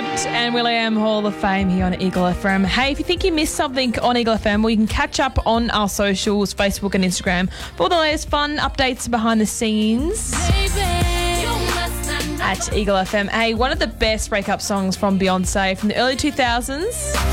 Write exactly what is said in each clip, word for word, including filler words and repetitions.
Script and Will.i.am Hall of Fame here on Eagle F M. Hey, if you think you missed something on Eagle F M, well, you can catch up on our socials, Facebook and Instagram, for all the latest fun updates behind the scenes at Eagle F M. Hey, one of the best breakup songs from Beyonce from the early two thousands.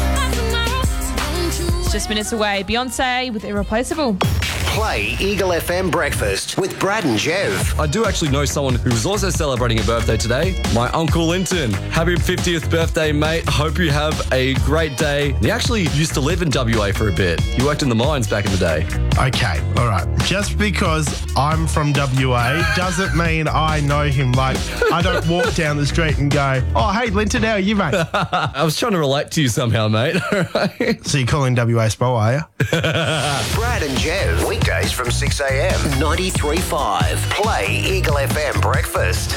It's just minutes away. Beyonce with Irreplaceable. Play Eagle F M Breakfast with Brad and Jev. I do actually know someone who's also celebrating a birthday today. My Uncle Linton. Happy fiftieth birthday, mate. Hope you have a great day. He actually used to live in W A for a bit. He worked in the mines back in the day. Okay, all right. Just because I'm from W A doesn't mean I know him. Like, I don't walk down the street and go, oh, hey, Linton, how are you, mate? I was trying to relate to you somehow, mate. So you're calling W A Spo, are you? Brad and Jev, weekdays from six a.m. ninety-three point five. Play Eagle F M Breakfast.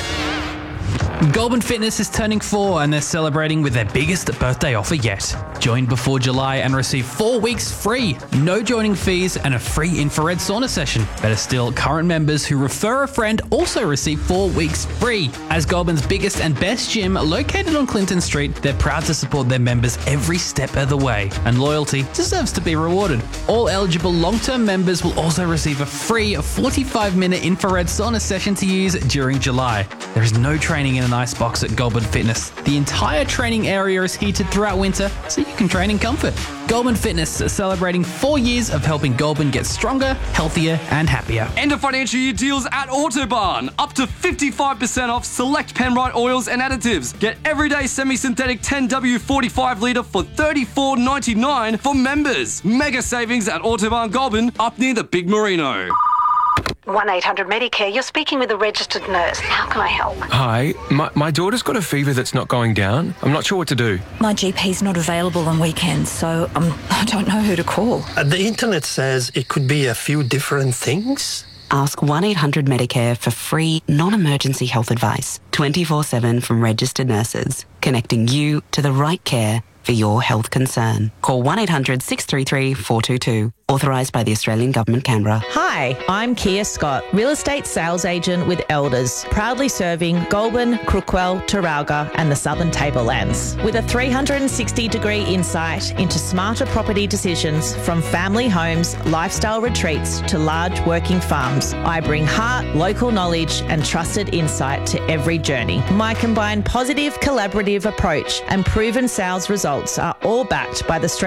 Goulburn Fitness is turning four and they're celebrating with their biggest birthday offer yet. Join before July and receive four weeks free, no joining fees and a free infrared sauna session. Better still, current members who refer a friend also receive four weeks free. As Goulburn's biggest and best gym located on Clinton Street, they're proud to support their members every step of the way, and loyalty deserves to be rewarded. All eligible long-term members will also receive a free forty-five minute infrared sauna session to use during July. There is no training in an ice box at Goulburn Fitness. The entire training area is heated throughout winter, so you can train in comfort. Goulburn Fitness is celebrating four years of helping Goulburn get stronger, healthier and happier. End of financial year deals at Autobarn. Up to fifty-five percent off select Penrite oils and additives. Get everyday semi-synthetic ten W forty-five litre for thirty-four ninety-nine for members. Mega savings at Autobarn Goulburn, up near the Big Merino. one eight hundred Medicare, you're speaking with a registered nurse. How can I help? Hi, my, my daughter's got a fever that's not going down. I'm not sure what to do. My G P's not available on weekends, so um, I don't know who to call. Uh, the internet says it could be a few different things. Ask one eight hundred Medicare for free, non-emergency health advice, twenty-four seven from registered nurses, connecting you to the right care for your health concern. Call one eight hundred six three three four two two. Authorised by the Australian Government, Canberra. Hi, I'm Kia Scott, real estate sales agent with Elders, proudly serving Goulburn, Crookwell, Taralga and the Southern Tablelands. With a three hundred sixty degree insight into smarter property decisions from family homes, lifestyle retreats to large working farms, I bring heart, local knowledge and trusted insight to every journey. My combined positive, collaborative approach and proven sales results are all backed by the strength